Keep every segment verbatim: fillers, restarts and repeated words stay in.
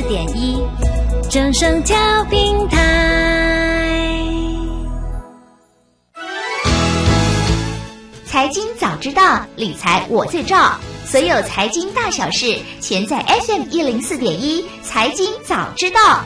点一，正声调频台。 财经早知道，理财我最照。所有财经大小事，全在 F M 一零四点一财经早知道。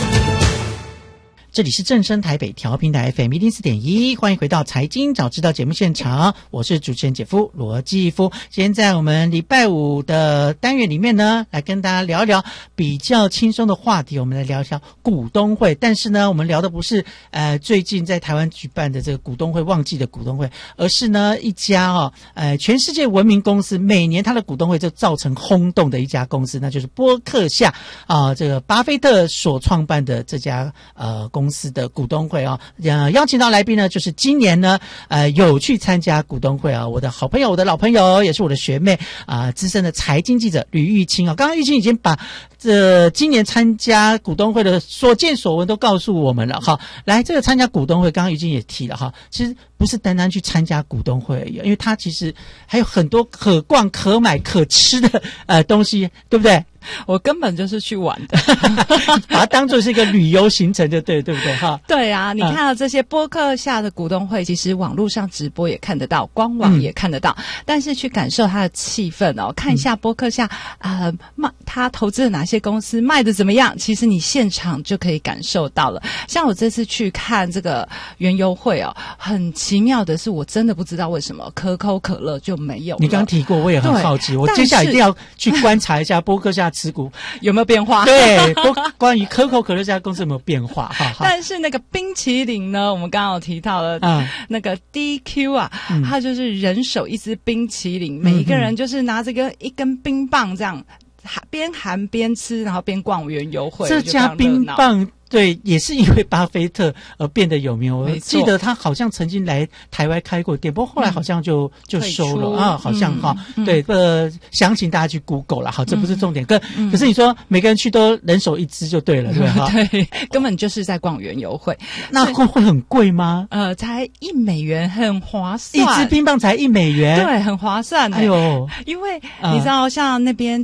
这里是正声台北调频台 F M 一零四点一，欢迎回到财经早知道节目现场，我是主持人姐夫罗继夫。今天在我们礼拜五的单元里面呢，来跟大家聊一聊比较轻松的话题，我们来聊一下股东会。但是呢，我们聊的不是呃最近在台湾举办的这个股东会旺季的股东会，而是呢一家哦呃全世界闻名公司，每年它的股东会就造成轰动的一家公司，那就是波克夏啊、呃，这个巴菲特所创办的这家呃公司。公司的股东会啊、哦，呃，邀请到来宾呢，就是今年呢，呃，有去参加股东会啊，我的好朋友，我的老朋友，也是我的学妹啊、呃，资深的财经记者吕玉清啊。刚刚玉清已经把这、呃、今年参加股东会的所见所闻都告诉我们了哈。来，这个参加股东会，刚刚玉清也提了哈，其实不是单单去参加股东会而已，因为它其实还有很多可逛、可买、可吃的呃东西，对不对？ 我根本就是去玩的把它当作是一个旅游行程就对，对不对哈？ 对啊，你看到这些播客下的股东会，其实网络上直播也看得到，官网也看得到、嗯、但是去感受它的气氛哦，看一下播客下呃卖他投资的哪些公司卖的怎么样，其实你现场就可以感受到了。像我这次去看这个园游会哦，很奇妙的是，我真的不知道为什么可口可乐就没有了。 你刚提过，我也很好奇，我接下来一定要去观察一下播客下持股有没有变化？ 对，关于可口可乐这家公司有没有变化？哈， 但是那个冰淇淋呢，我们刚刚有提到了，嗯，那个 D Q 啊，嗯、它就是人手一支冰淇淋，嗯、每一个人就是拿这个一根冰棒这样，边含边吃，然后边逛园游会。 这家冰棒。对，也是因为巴菲特而变得有名。我记得他好像曾经来台湾开过店，不过后来好像就、嗯、就收了啊，好像哈、嗯。对，呃，详情大家去 Google 啦。好，这不是重点。可、嗯、可是你说每个人去都人手一支就对了，对吧？ 对，根本就是在逛园游会。 那会会很贵吗？ 呃，才一美元，很划算。 一支冰棒才一美元， 对，很划算。 哎呦， 因为你知道，像那边